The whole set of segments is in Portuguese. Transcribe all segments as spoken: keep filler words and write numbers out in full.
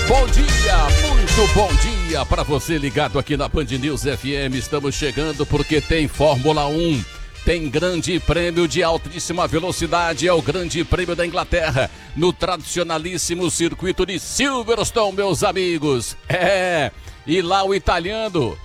Bom dia, muito bom dia para você ligado aqui na Band News F M. Estamos chegando porque tem Fórmula um, tem grande prêmio de altíssima velocidade, é o grande prêmio da Inglaterra, no tradicionalíssimo circuito de Silverstone, meus amigos. É, e lá o italiano,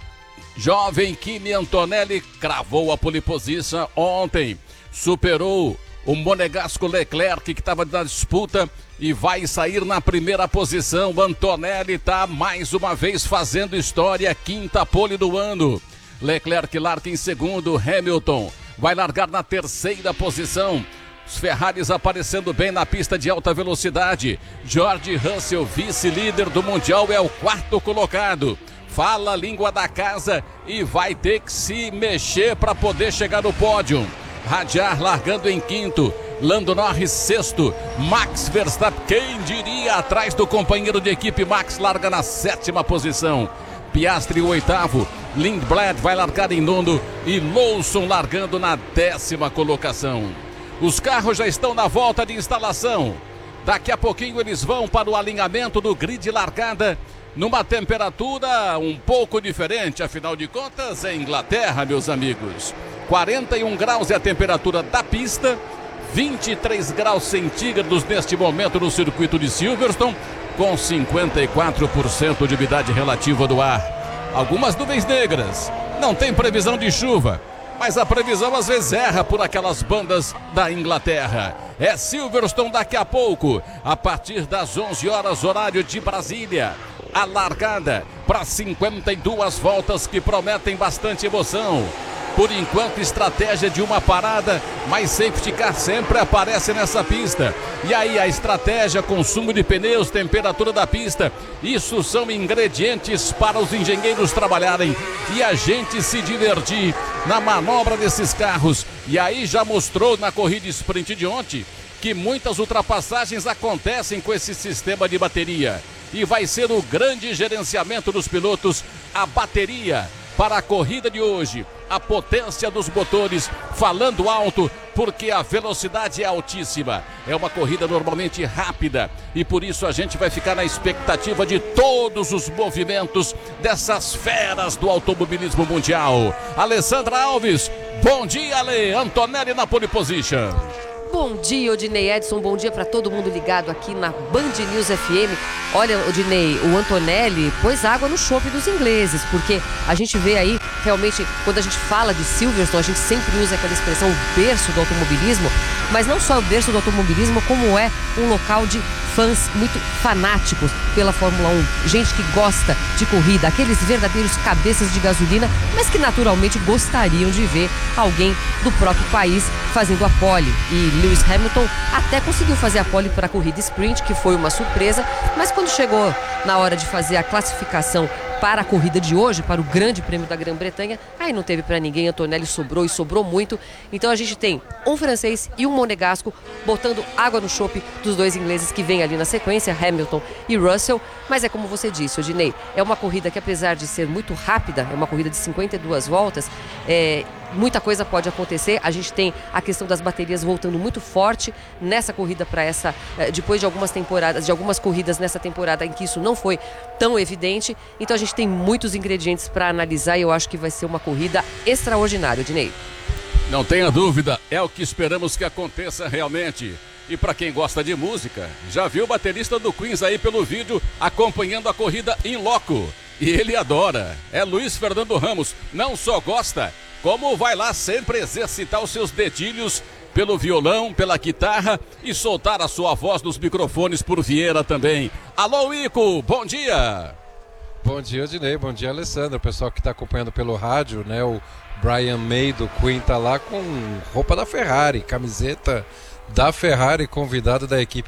jovem Kimi Antonelli, cravou a pole position ontem, superou o monegasco Leclerc, que estava na disputa, e vai sair na primeira posição. Antonelli está mais uma vez fazendo história, quinta pole do ano. Leclerc larga em segundo, Hamilton vai largar na terceira posição. Os Ferraris aparecendo bem na pista de alta velocidade. George Russell, vice-líder do Mundial, é o quarto colocado. Fala a língua da casa e vai ter que se mexer para poder chegar no pódio. Radiar largando em quinto, Lando Norris sexto, Max Verstappen, quem diria, atrás do companheiro de equipe. Max larga na sétima posição. Piastri o oitavo, Lindblad vai largar em nono e Lawson largando na décima colocação. Os carros já estão na volta de instalação. Daqui a pouquinho eles vão para o alinhamento do grid largada, numa temperatura um pouco diferente, afinal de contas é Inglaterra, meus amigos. quarenta e um graus é a temperatura da pista, vinte e três graus centígrados neste momento no circuito de Silverstone, com cinquenta e quatro por cento de umidade relativa do ar. Algumas nuvens negras, não tem previsão de chuva, mas a previsão às vezes erra por aquelas bandas da Inglaterra. É Silverstone daqui a pouco, a partir das onze horas, horário de Brasília. A largada para cinquenta e duas voltas que prometem bastante emoção. Por enquanto, estratégia de uma parada, mas safety car sempre aparece nessa pista. E aí a estratégia, consumo de pneus, temperatura da pista, isso são ingredientes para os engenheiros trabalharem e a gente se divertir na manobra desses carros. E aí já mostrou na corrida sprint de ontem que muitas ultrapassagens acontecem com esse sistema de bateria. E vai ser o grande gerenciamento dos pilotos, a bateria para a corrida de hoje. A potência dos motores falando alto, porque a velocidade é altíssima. É uma corrida normalmente rápida e por isso a gente vai ficar na expectativa de todos os movimentos dessas feras do automobilismo mundial. Alessandra Alves, bom dia, Ale. Antonelli na pole position. Bom dia, Odinei Edson, bom dia para todo mundo ligado aqui na Band News F M. Olha, Odinei, o Antonelli pôs água no chope dos ingleses, porque a gente vê aí, realmente, quando a gente fala de Silverstone, a gente sempre usa aquela expressão berço do automobilismo, mas não só o berço do automobilismo, como é um local de fãs muito fanáticos pela Fórmula um, gente que gosta de corrida, aqueles verdadeiros cabeças de gasolina, mas que naturalmente gostariam de ver alguém do próprio país fazendo a pole. E Lewis Hamilton até conseguiu fazer a pole para a corrida sprint, que foi uma surpresa, mas quando chegou na hora de fazer a classificação para a corrida de hoje, para o Grande Prêmio da Grã-Bretanha, aí não teve para ninguém. Antonelli sobrou e sobrou muito. Então a gente tem um francês e um monegasco botando água no chope dos dois ingleses que vêm ali na sequência, Hamilton e Russell. Mas é como você disse, Odinei, é uma corrida que, apesar de ser muito rápida, é uma corrida de cinquenta e duas voltas, é, muita coisa pode acontecer. A gente tem a questão das baterias voltando muito forte nessa corrida para essa, depois de algumas temporadas, de algumas corridas nessa temporada em que isso não foi tão evidente. Então a gente tem muitos ingredientes para analisar e eu acho que vai ser uma corrida extraordinária, Odinei. Não tenha dúvida, é o que esperamos que aconteça realmente. E para quem gosta de música, já viu o baterista do Queens aí pelo vídeo acompanhando a corrida em loco. E ele adora. É Luiz Fernando Ramos. Não só gosta, como vai lá sempre exercitar os seus dedilhos pelo violão, pela guitarra e soltar a sua voz nos microfones por Vieira também. Alô, Ico, bom dia! Bom dia, Odinei, bom dia, Alessandra. O pessoal que está acompanhando pelo rádio, né? O Brian May do Queen tá lá com roupa da Ferrari, camiseta da Ferrari, convidado da equipe